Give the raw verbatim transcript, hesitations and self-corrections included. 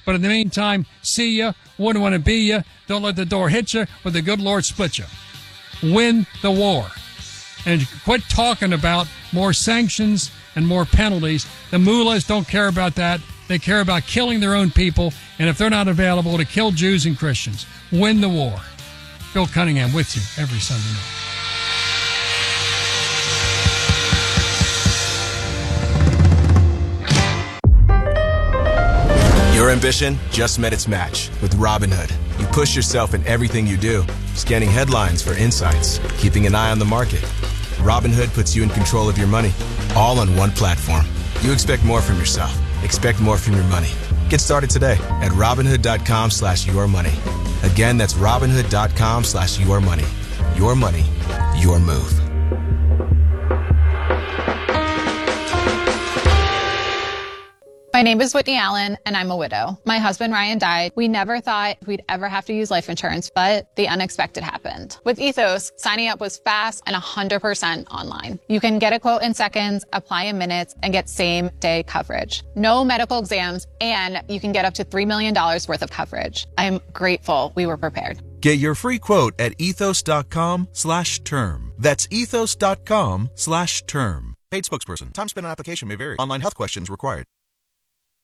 But in the meantime, see ya, wouldn't want to be ya, don't let the door hit ya, or the good Lord split ya. Win the war. And quit talking about more sanctions and more penalties. The mullahs don't care about that. They care about killing their own people, and if they're not available, to kill Jews and Christians. Win the war. Bill Cunningham with you every Sunday night. Your ambition just met its match with Robinhood. You push yourself in everything you do, scanning headlines for insights, keeping an eye on the market. Robinhood puts you in control of your money, all on one platform. You expect more from yourself. Expect more from your money. Get started today at Robinhood.com slash your money. Again, that's Robinhood.com slash your money. Your money, your move. My name is Whitney Allen, and I'm a widow. My husband, Ryan, died. We never thought we'd ever have to use life insurance, but the unexpected happened. With Ethos, signing up was fast and one hundred percent online. You can get a quote in seconds, apply in minutes, and get same-day coverage. No medical exams, and you can get up to three million dollars worth of coverage. I'm grateful we were prepared. Get your free quote at ethos.com slash term. That's ethos.com slash term. Paid spokesperson. Time spent on application may vary. Online health questions required.